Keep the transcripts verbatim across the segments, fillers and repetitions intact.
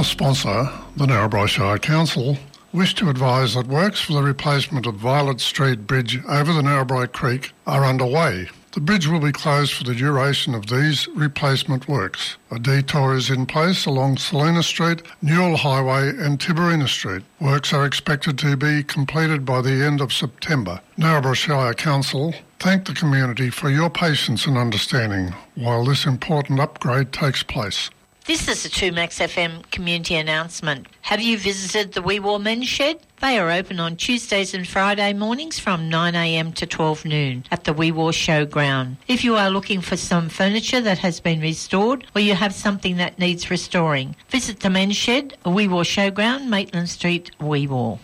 Our sponsor, the Narrabri Shire Council, wish to advise that works for the replacement of Violet Street Bridge over the Narrabri Creek are underway. The bridge will be closed for the duration of these replacement works. A detour is in place along Salina Street, Newell Highway and Tiberina Street. Works are expected to be completed by the end of September. Narrabri Shire Council thank the community for your patience and understanding while this important upgrade takes place. This is a two Max F M community announcement. Have you visited the Wee Waa Men's Shed? They are open on Tuesdays and Friday mornings from nine a m to twelve noon at the Wee Waa Showground. If you are looking for some furniture that has been restored or you have something that needs restoring, visit the Men's Shed, Wee Waa Showground, Maitland Street, Wee Waa.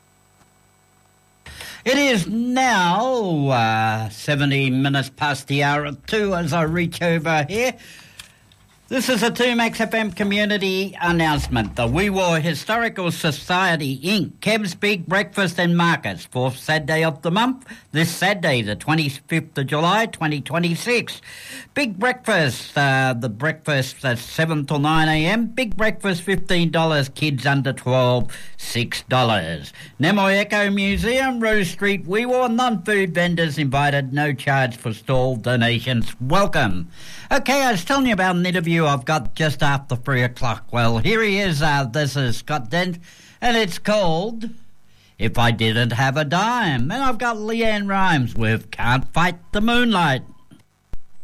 It is now uh, seventy minutes past the hour of two as I reach over here. This is a two Max F M community announcement. The Wee Waa Historical Society, Incorporated. Kev's Big Breakfast and Markets, fourth Saturday of the month, this Saturday, the twenty-fifth of July, twenty twenty-six. Big Breakfast, uh, the breakfast at seven till nine a m. Big Breakfast, fifteen dollars. Kids under twelve, six dollars. Nemoy Echo Museum, Rose Street, Wee Waa. Non-food vendors invited, no charge for stall donations. Welcome. Okay, I was telling you about an interview I've got just after three o'clock. Well, here he is. Uh, this is Scott Dent, and it's called If I Didn't Have a Dime. And I've got Leanne Rhymes with Can't Fight the Moonlight.